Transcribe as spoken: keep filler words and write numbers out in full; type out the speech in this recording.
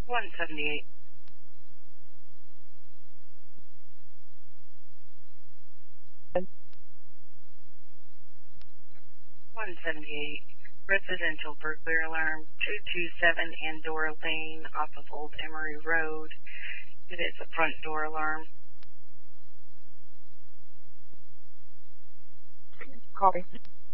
one seventy-eight. one seventy-eight. Residential burglar alarm, two two seven Andorra Lane off of Old Emery Road. It is a front door alarm. Copy.